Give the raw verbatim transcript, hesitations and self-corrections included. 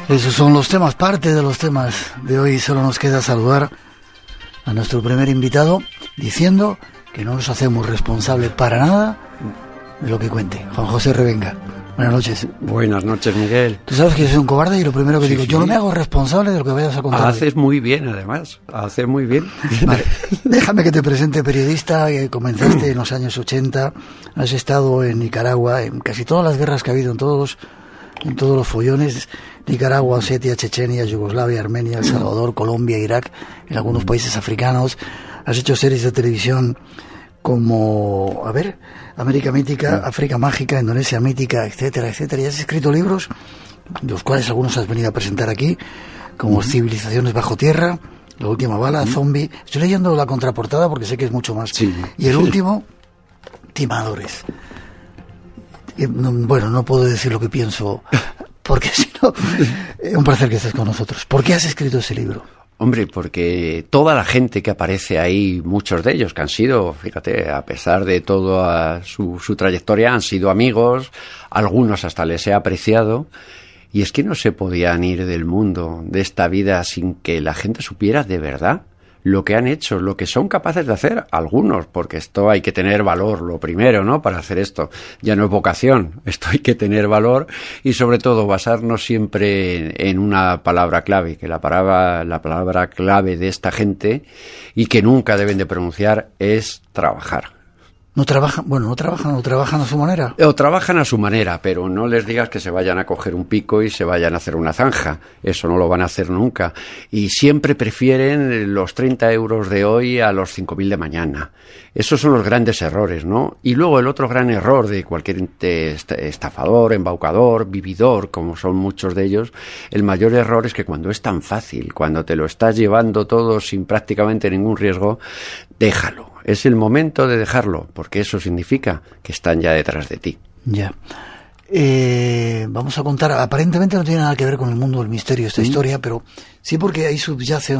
Esos son los temas, parte de los temas de hoy. Solo nos queda saludar a nuestro primer invitado diciendo que no nos hacemos responsables para nada de lo que cuente. Juan José Revenga. Buenas noches. Buenas noches, Miguel. Tú sabes que yo soy un cobarde y lo primero que sí, digo, sí. yo no me hago responsable de lo que vayas a contar. Haces muy bien, además. Haces muy bien. Vale. Déjame que te presente, periodista. Eh, comenzaste en los años ochenta. Has estado en Nicaragua, en casi todas las guerras que ha habido, en todos, en todos los follones. Nicaragua, Osetia, Chechenia, Yugoslavia, Armenia, El Salvador, Colombia, Irak, en algunos países africanos. Has hecho series de televisión como, a ver, América Mítica, África Mágica, Indonesia Mítica, etcétera, etcétera. Y has escrito libros, de los cuales algunos has venido a presentar aquí, como uh-huh. Civilizaciones bajo tierra, La última bala, uh-huh. Zombie. Estoy leyendo la contraportada porque sé que es mucho más. Sí. Y el último, Timadores. Y, no, bueno, no puedo decir lo que pienso, porque si no, es un placer que estés con nosotros. ¿Por qué has escrito ese libro? Hombre, porque toda la gente que aparece ahí, muchos de ellos que han sido, fíjate, a pesar de toda su, su trayectoria, han sido amigos, algunos hasta les he apreciado, y es que no se podían ir del mundo, de esta vida, sin que la gente supiera de verdad lo que han hecho, lo que son capaces de hacer algunos, porque esto hay que tener valor, lo primero, ¿no?, para hacer esto. Ya no es vocación, esto hay que tener valor y sobre todo basarnos siempre en, en una palabra clave, que la palabra, la palabra clave de esta gente y que nunca deben de pronunciar es trabajar. No trabajan, bueno, no trabajan, o trabajan a su manera. O trabajan a su manera, pero no les digas que se vayan a coger un pico y se vayan a hacer una zanja. Eso no lo van a hacer nunca. Y siempre prefieren los treinta euros de hoy a los cinco mil de mañana. Esos son los grandes errores, ¿no? Y luego el otro gran error de cualquier estafador, embaucador, vividor, como son muchos de ellos, el mayor error es que cuando es tan fácil, cuando te lo estás llevando todo sin prácticamente ningún riesgo, déjalo. Es el momento de dejarlo, porque eso significa que están ya detrás de ti. Ya. Eh, vamos a contar, aparentemente no tiene nada que ver con el mundo del misterio esta ¿Mm? historia, pero sí porque ahí subyace